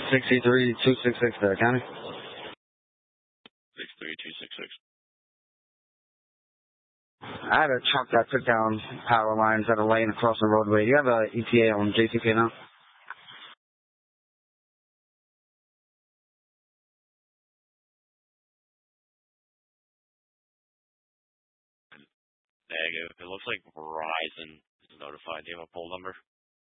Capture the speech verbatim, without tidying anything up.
sixty-three two sixty-six there, County. sixty-three two sixty-six. I had a truck that took down power lines at a lane across the roadway. You have a E T A on J C K now? Negative. It looks like Verizon is notified. Do you have a poll number?